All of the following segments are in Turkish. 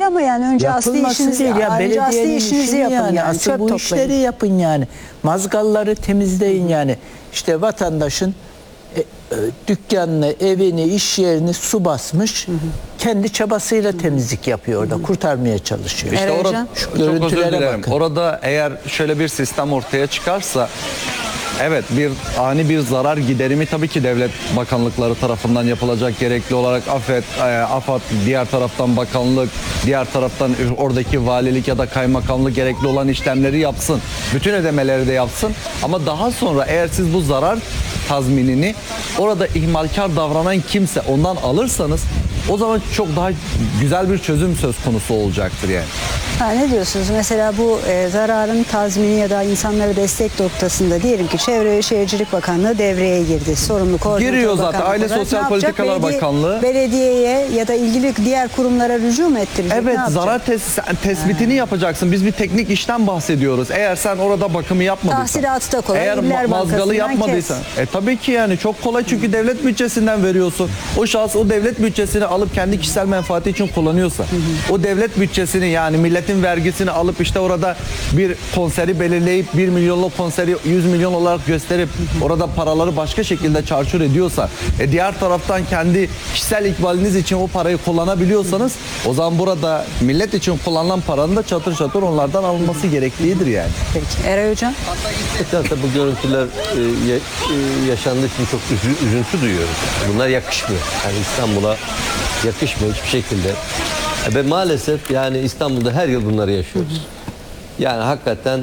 değil ama yani önce asli Yapılması işinizi, değil ya, önce asli belediyenin işinizi işini yapın yani. yani. Asıl Çöp bu toplayın. işleri yapın yani. Mazgalları temizleyin yani. İşte vatandaşın dükkanını, evini, iş yerini su basmış. Kendi çabasıyla temizlik yapıyor orada. Kurtarmaya çalışıyor. İşte Eray orada Hocam? Şu çok özür görüntülere dilerim. bakın. Orada eğer şöyle bir sistem ortaya çıkarsa, evet, bir ani bir zarar giderimi tabii ki devlet bakanlıkları tarafından yapılacak, gerekli olarak AFAD, diğer taraftan bakanlık, diğer taraftan oradaki valilik ya da kaymakamlık gerekli olan işlemleri yapsın. Bütün ödemeleri de yapsın. Ama daha sonra eğer siz bu zarar tazminini orada ihmalkar davranan kimse ondan alırsanız, o zaman çok daha güzel bir çözüm söz konusu olacaktır yani. Ha, ne diyorsunuz? Mesela bu zararın tazmini ya da insanlara destek noktasında diyelim ki Çevre ve Şehircilik Bakanlığı devreye girdi. Sorumlu koordinatör Giriyor zaten. bakanlık Aile olarak. Sosyal Ne yapacak? Politikalar Bakanlığı. Belediyeye ya da ilgili diğer kurumlara rücu mu ettirecek? Evet, Ne yapacak? zarar tespitini yapacaksın. Biz bir teknik işten bahsediyoruz. Eğer sen orada bakımı yapmadıysan, Tahsilatı da kolay. eğer İller mazgalı Bankası'ndan yapmadıysan, tabii ki yani çok kolay, çünkü devlet bütçesinden veriyorsun. O şahıs o devlet bütçesini alıp kendi kişisel menfaati için kullanıyorsa, o devlet bütçesini, yani milletin vergisini alıp işte orada bir konseri belirleyip 1 milyonluk konseri 100 milyon olarak gösterip orada paraları başka şekilde çarçur ediyorsa, diğer taraftan kendi kişisel ikbaliniz için o parayı kullanabiliyorsanız, o zaman burada millet için kullanılan paranın da çatır çatır onlardan alınması gereklidir yani. Peki. Eray Hocam? Zaten bu görüntüler yaşandığı için çok üzüntü duyuyoruz. Bunlar yakışmıyor. Yani İstanbul'a yakışmıyor hiçbir şekilde. Ve maalesef yani İstanbul'da her yıl bunları yaşıyoruz. Yani hakikaten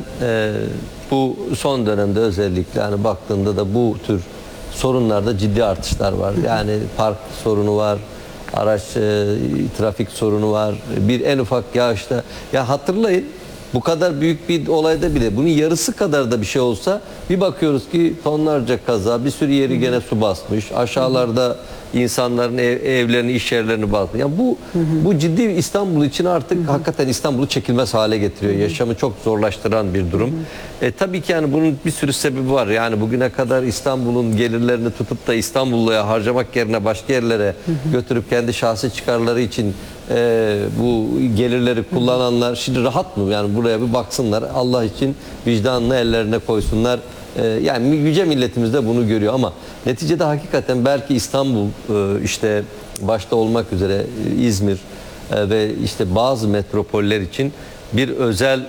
bu son dönemde özellikle hani baktığında da bu tür sorunlarda ciddi artışlar var. Yani park sorunu var, araç trafik sorunu var. Bir en ufak yağışta, ya hatırlayın, bu kadar büyük bir olayda bile bunun yarısı kadar da bir şey olsa bir bakıyoruz ki tonlarca kaza, bir sürü yeri gene su basmış. Aşağılarda insanların evlerini, iş yerlerini basmış. Yani bu ciddi İstanbul için artık hakikaten İstanbul'u çekilmez hale getiriyor. Yaşamı çok zorlaştıran bir durum. Tabii ki yani bunun bir sürü sebebi var. Yani bugüne kadar İstanbul'un gelirlerini tutup da İstanbul'a harcamak yerine başka yerlere götürüp kendi şahsi çıkarları için bu gelirleri kullananlar şimdi rahat mı? Yani buraya bir baksınlar. Allah için vicdanını ellerine koysunlar. Yani yüce milletimiz de bunu görüyor ama neticede hakikaten belki İstanbul işte başta olmak üzere İzmir ve işte bazı metropoller için bir özel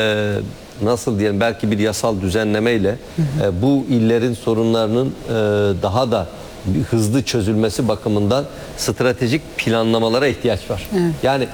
nasıl diyelim, belki bir yasal düzenlemeyle bu illerin sorunlarının daha da hızlı çözülmesi bakımından stratejik planlamalara ihtiyaç var. Evet. Yani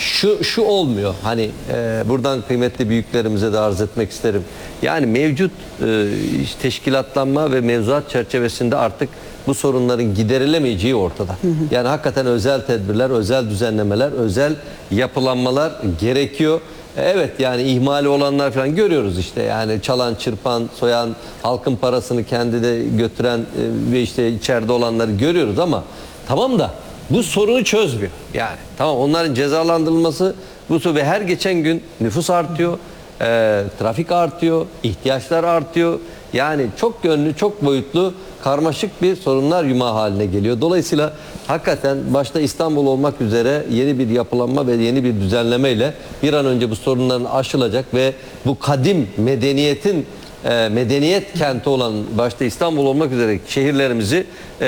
şu olmuyor. Hani buradan kıymetli büyüklerimize de arz etmek isterim. Yani mevcut teşkilatlanma ve mevzuat çerçevesinde artık bu sorunların giderilemeyeceği ortada. Yani hakikaten özel tedbirler, özel düzenlemeler, özel yapılanmalar gerekiyor. Evet, yani ihmali olanlar falan görüyoruz işte, yani çalan, çırpan, soyan, halkın parasını kendi de götüren ve işte içeride olanları görüyoruz ama tamam da bu sorunu çözmüyor. Yani tamam, onların cezalandırılması bu ve her geçen gün nüfus artıyor, trafik artıyor, ihtiyaçlar artıyor. Yani çok yönlü, çok boyutlu, karmaşık bir sorunlar yumağı haline geliyor. Dolayısıyla hakikaten başta İstanbul olmak üzere yeni bir yapılanma ve yeni bir düzenlemeyle bir an önce bu sorunların aşılacak ve bu kadim medeniyetin medeniyet kenti olan başta İstanbul olmak üzere şehirlerimizi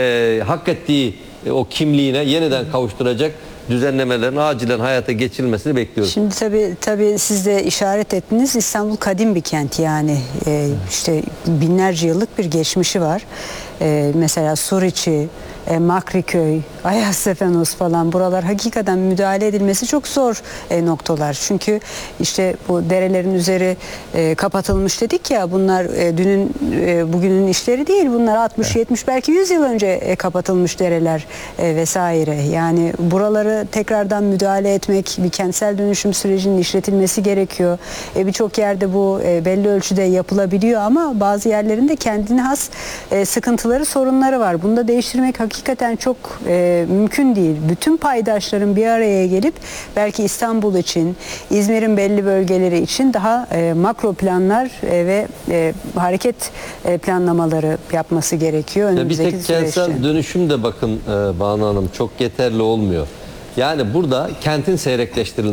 hak ettiği o kimliğine yeniden kavuşturacak düzenlemelerin acilen hayata geçirilmesini bekliyoruz. Şimdi tabii siz de işaret ettiniz, İstanbul kadim bir kent yani işte binlerce yıllık bir geçmişi var. Mesela Suriçi, Makriköy, Ayasofya falan, buralar hakikaten müdahale edilmesi çok zor noktalar. Çünkü işte bu derelerin üzeri kapatılmış dedik ya, bunlar dünün bugünün işleri değil. Bunlar 60, 70 belki 100 yıl önce kapatılmış dereler vesaire. Yani buraları tekrardan müdahale etmek, bir kentsel dönüşüm sürecinin işletilmesi gerekiyor. Birçok yerde bu belli ölçüde yapılabiliyor ama bazı yerlerinde kendine has sıkıntıları, sorunları var. Bunu da değiştirmek hakikaten çok mümkün değil. Bütün paydaşların bir araya gelip belki İstanbul için, İzmir'in belli bölgeleri için daha makro planlar ve hareket planlamaları yapması gerekiyor önümüzdeki süreçte. Bir tek kentsel dönüşüm de bakın Banu Hanım çok yeterli olmuyor. Yani burada kentin seyrekleştirilmesi